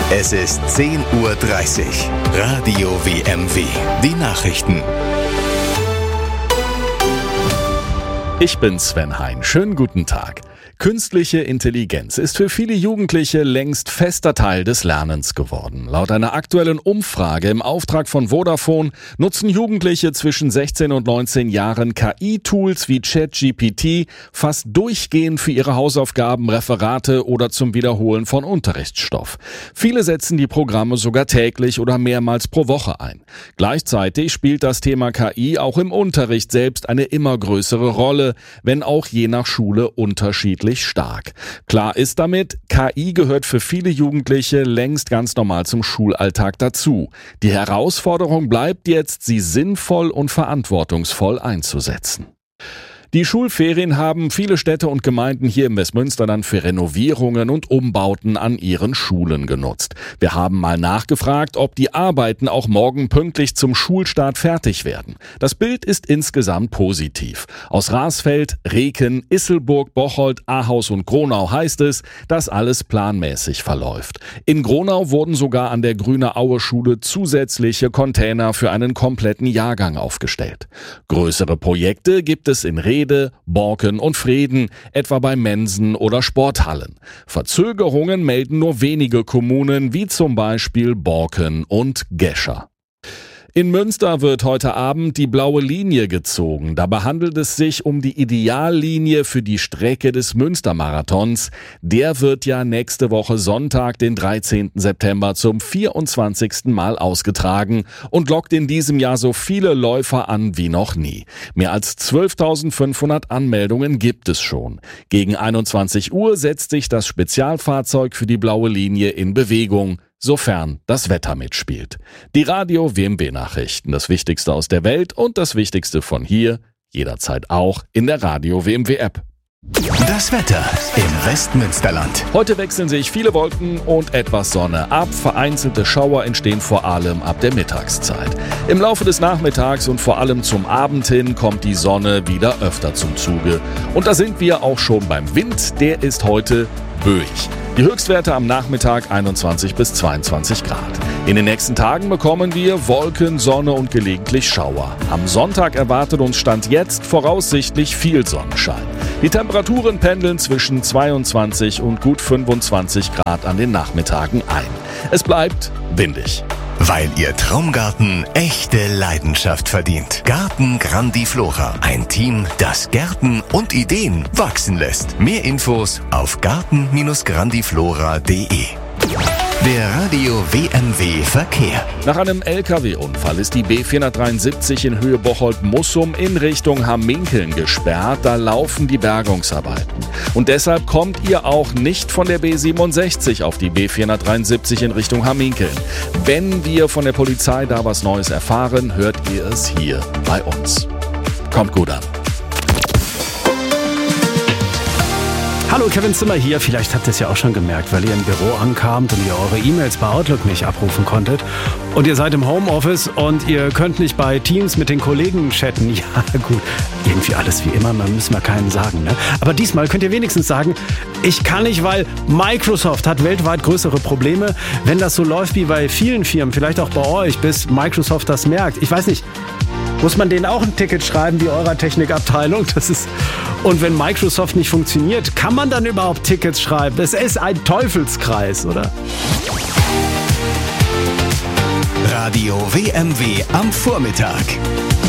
Es ist 10:30 Uhr. Radio WMW. Die Nachrichten. Ich bin Sven Hein. Schönen guten Tag. Künstliche Intelligenz ist für viele Jugendliche längst fester Teil des Lernens geworden. Laut einer aktuellen Umfrage im Auftrag von Vodafone nutzen Jugendliche zwischen 16 und 19 Jahren KI-Tools wie ChatGPT fast durchgehend für ihre Hausaufgaben, Referate oder zum Wiederholen von Unterrichtsstoff. Viele setzen die Programme sogar täglich oder mehrmals pro Woche ein. Gleichzeitig spielt das Thema KI auch im Unterricht selbst eine immer größere Rolle, wenn auch je nach Schule unterschiedlich stark. Klar ist damit, KI gehört für viele Jugendliche längst ganz normal zum Schulalltag dazu. Die Herausforderung bleibt jetzt, sie sinnvoll und verantwortungsvoll einzusetzen. Die Schulferien haben viele Städte und Gemeinden hier im Westmünsterland für Renovierungen und Umbauten an ihren Schulen genutzt. Wir haben mal nachgefragt, ob die Arbeiten auch morgen pünktlich zum Schulstart fertig werden. Das Bild ist insgesamt positiv. Aus Rasfeld, Reken, Isselburg, Bocholt, Ahaus und Gronau heißt es, dass alles planmäßig verläuft. In Gronau wurden sogar an der Grüne-Aue-Schule zusätzliche Container für einen kompletten Jahrgang aufgestellt. Größere Projekte gibt es in Rede, Borken und Vreden, etwa bei Mensen oder Sporthallen. Verzögerungen melden nur wenige Kommunen, wie zum Beispiel Borken und Gescher. In Münster wird heute Abend die blaue Linie gezogen. Dabei handelt es sich um die Ideallinie für die Strecke des Münstermarathons. Der wird ja nächste Woche Sonntag, den 13. September, zum 24. Mal ausgetragen und lockt in diesem Jahr so viele Läufer an wie noch nie. Mehr als 12.500 Anmeldungen gibt es schon. Gegen 21 Uhr setzt sich das Spezialfahrzeug für die blaue Linie in Bewegung, sofern das Wetter mitspielt. Die Radio WMW Nachrichten, das Wichtigste aus der Welt und das Wichtigste von hier, jederzeit auch in der Radio WMW App. Das Wetter im Westmünsterland. Heute wechseln sich viele Wolken und etwas Sonne ab. Vereinzelte Schauer entstehen vor allem ab der Mittagszeit. Im Laufe des Nachmittags und vor allem zum Abend hin kommt die Sonne wieder öfter zum Zuge. Und da sind wir auch schon beim Wind. Der ist heute böig. Die Höchstwerte am Nachmittag 21 bis 22 Grad. In den nächsten Tagen bekommen wir Wolken, Sonne und gelegentlich Schauer. Am Sonntag erwartet uns Stand jetzt voraussichtlich viel Sonnenschein. Die Temperaturen pendeln zwischen 22 und gut 25 Grad an den Nachmittagen ein. Es bleibt windig. Weil Ihr Traumgarten echte Leidenschaft verdient. Garten Grandiflora. Ein Team, das Gärten und Ideen wachsen lässt. Mehr Infos auf garten-grandiflora.de. Der Radio WMW Verkehr. Nach einem LKW-Unfall ist die B473 in Höhe Bocholt-Mussum in Richtung Hamminkeln gesperrt. Da laufen die Bergungsarbeiten. Und deshalb kommt ihr auch nicht von der B67 auf die B473 in Richtung Hamminkeln. Wenn wir von der Polizei da was Neues erfahren, hört ihr es hier bei uns. Kommt gut an. Hallo, Kevin Zimmer hier. Vielleicht habt ihr es ja auch schon gemerkt, weil ihr im Büro ankamt und ihr eure E-Mails bei Outlook nicht abrufen konntet. Und ihr seid im Homeoffice und ihr könnt nicht bei Teams mit den Kollegen chatten. Ja, gut, irgendwie alles wie immer, müssen wir keinen sagen, ne? Aber diesmal könnt ihr wenigstens sagen, ich kann nicht, weil Microsoft hat weltweit größere Probleme. Wenn das so läuft wie bei vielen Firmen, vielleicht auch bei euch, bis Microsoft das merkt. Ich weiß nicht, muss man denen auch ein Ticket schreiben, wie eurer Technikabteilung? Und wenn Microsoft nicht funktioniert, kann man dann überhaupt Tickets schreiben? Das ist ein Teufelskreis, oder? Radio WMW am Vormittag.